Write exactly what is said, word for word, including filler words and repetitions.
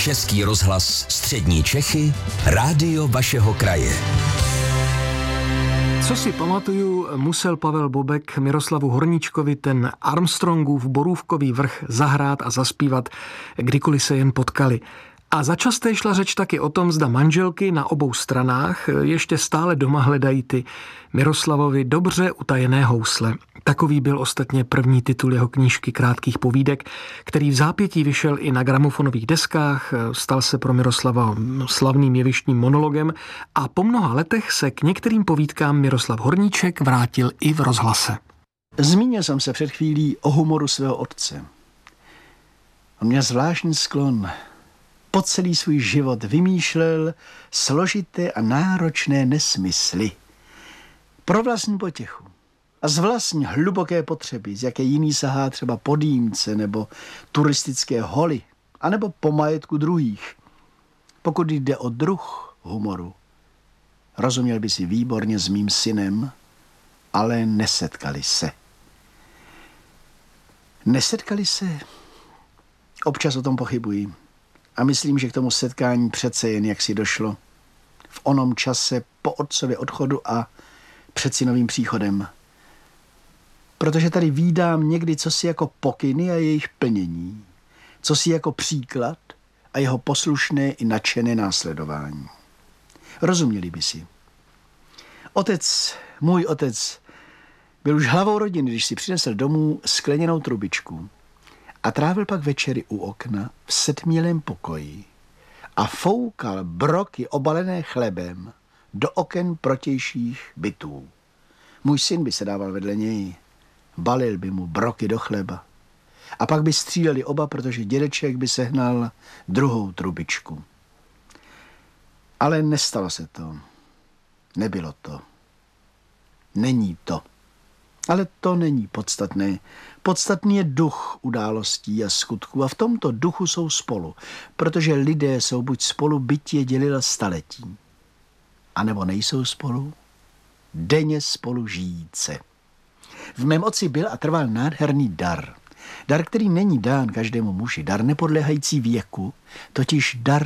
Český rozhlas Střední Čechy, rádio vašeho kraje. Co si pamatuju, musel Pavel Bobek Miroslavu Horníčkovi ten Armstrongův Borůvkový vrch zahrát a zaspívat, kdykoliv se jen potkali. A začasté šla řeč taky o tom, zda manželky na obou stranách ještě stále doma hledají ty Miroslavovi dobře utajené housle. Takový byl ostatně první titul jeho knížky krátkých povídek, který v zápětí vyšel i na gramofonových deskách, stal se pro Miroslava slavným jevištním monologem a po mnoha letech se k některým povídkám Miroslav Horníček vrátil i v rozhlase. Zmínil jsem se před chvílí o humoru svého otce. On měl zvláštní sklon. Po celý svůj život vymýšlel složité a náročné nesmysly. Pro vlastní potěchu a z vlastní hluboké potřeby, z jaké jiný sahá třeba po dýmce nebo turistické holy, anebo po majetku druhých. Pokud jde o druh humoru, rozuměl by si výborně s mým synem, ale nesetkali se. Nesetkali se? Občas o tom pochybuji. A myslím, že k tomu setkání přece jen jaksi došlo. V onom čase po otcově odchodu a před synovým příchodem. Protože tady vídám někdy cosi jako pokyny a jejich plnění. Cosi jako příklad a jeho poslušné i nadšené následování. Rozuměli by si. Otec, můj otec, byl už hlavou rodiny, když si přinesl domů skleněnou trubičku. A trávil pak večery u okna v setmělém pokoji a foukal broky obalené chlebem do oken protějších bytů. Můj syn by se dával vedle něj, balil by mu broky do chleba. A pak by stříleli oba, protože dědeček by sehnal druhou trubičku. Ale nestalo se to. Nebylo to. Není to. Ale to není podstatné. Podstatný je duch událostí a skutků a v tomto duchu jsou spolu, protože lidé jsou buď spolu, byť je dělila staletí, anebo nejsou spolu, denně spolu žijíce. V mém otci byl a trval nádherný dar. Dar, který není dán každému muži, dar nepodléhající věku, totiž dar